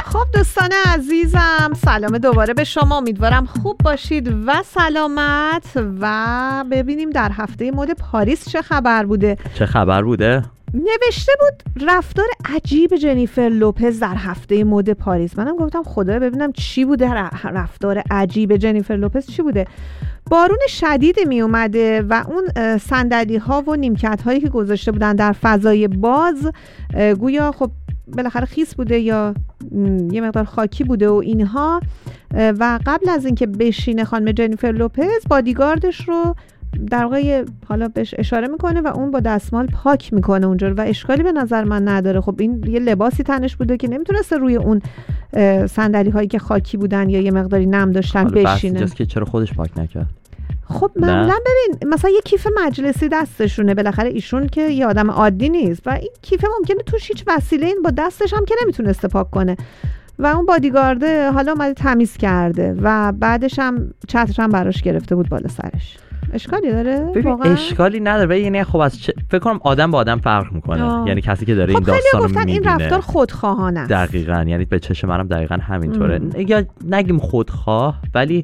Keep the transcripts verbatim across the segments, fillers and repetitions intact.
خب دوستان عزیزم، سلام دوباره به شما. امیدوارم خوب باشید و سلامت. و ببینیم در هفته مد پاریس چه خبر بوده. چه خبر بوده؟ نوشته بود رفتار عجیب جنیفر لوپز در هفته مد پاریس. منم گفتم خدایا ببینم چی بوده، رفتار عجیب جنیفر لوپز چی بوده. بارون شدیدی می اومده و اون صندلی ها و نیمکت هایی که گذاشته بودن در فضای باز گویا خب بالاخره خیس بوده یا یه مقدار خاکی بوده و اینها. و قبل از اینکه بشینه خانم جنیفر لوپز بادیگاردش رو در واقع حالا بهش اشاره میکنه و اون با دستمال پاک میکنه اونجا و اشکالی به نظر من نداره. خب این یه لباسی تنش بوده که نمیتونسته روی اون صندلی هایی که خاکی بودن یا یه مقداری نم داشتن بشینه. بس که چرا خودش پاک نکرد؟ خب معمولا ببین مثلا یه کیف مجلسی دستشونه، بالاخره ایشون که یه آدم عادی نیست و این کیف ممکنه توش هیچ وسیله این با دستش هم که نمیتونسته پاک کنه و اون بادیگارده حالا اومده تمیز کرده و بعدش هم چتر هم براش گرفته بود بالا سرش. اشکالی داره؟ واقعا اشکالی نداره. یعنی خب از چه... فکر کنم آدم با آدم فرق میکنه. آه. یعنی کسی که داره خب این داستانو میبینه این رفتار خودخواهانه است. دقیقاً، یعنی به چشم منم دقیقاً همینطوره. یا نگیم خودخواه ولی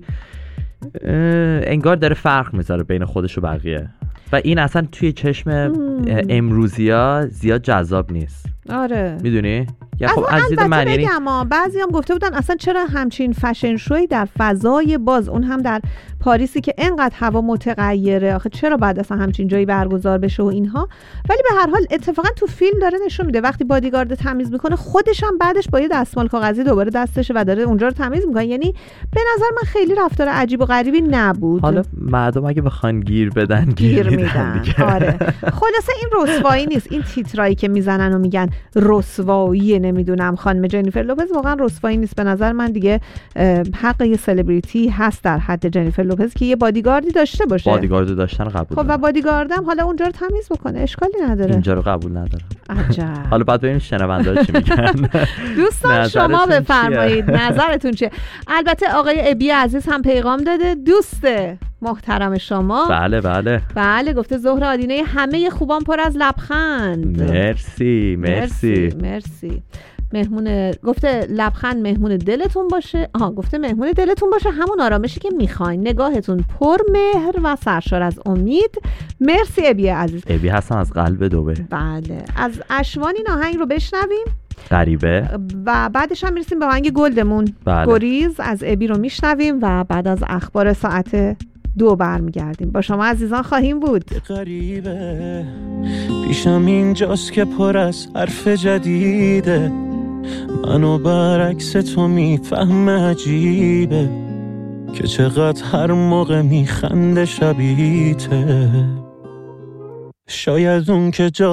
انگار داره فرق میذاره بین خودش و بقیه و این اصلا توی چشم امروزیا زیاد جذاب نیست. آره میدونی؟ یا خب از دید من یعنی بعضی هم گفته بودن اصلا چرا همچین فشن شوی در فضای باز، اون هم در پاریسی که انقدر هوا متغیره، آخه چرا بعد اصلا همچین جایی برگزار بشه و اینها. ولی به هر حال اتفاقا تو فیلم داره نشون میده وقتی بادیگارد تمیز میکنه خودش هم بعدش با یه دستمال کاغذی دوباره دستشه و داره اونجا رو تمیز میکنه. یعنی به نظر من خیلی رفتار عجیب و غریبی نبود. حالا مردم اگه بخوان گیر بدن گیر, گیر میدن, میدن. آره خلاصه این رسوایی نیست. این تیترایی که میزنن و میگن رسوایی نمیدونم خانم جنیفر لوپز، واقعا رسوایی نیست. به نظر من دیگه حق یه سلبریتی هست در حد جنیفر لوپز که یه بادیگاردی داشته باشه. بادیگارد داشتن قبول. خب و بادیگاردم حالا اونجا رو تمیز بکنه، اشکالی نداره. اینجا رو قبول نداره. عجب. حالا بعد ببینیم شنونده‌ها چی میگن. دوستان شما بفرمایید نظرتون چیه؟ البته آقای ابی عزیز هم پیغام داده، دوست محترم شما. بله بله بله گفته ظهر آدینه همه خوبان پر از لبخند. مرسی مرسی مرسی. مهمون گفته لبخند مهمون دلتون باشه. آها گفته مهمون دلتون باشه، همون آرامشی که میخواین، نگاهتون پر مهر و سرشار از امید. مرسی ابی عزیز. ابی هستم از قلب دبی. بله از اشوان این آهنگ رو بشنویم غریبه و بعدش هم میرسیم به آهنگ گلدمون. بله. گریز از ابی رو میشنویم و بعد از اخبار ساعت دو برمیگردیم. با شما عزیزان خواهیم بود. غریبه پیشم اینجاست که پر از حرف جدیده، منو برعکس تو میفهم عجیبه که چقدر هر موقع میخنده شبیته. شاید اون که جا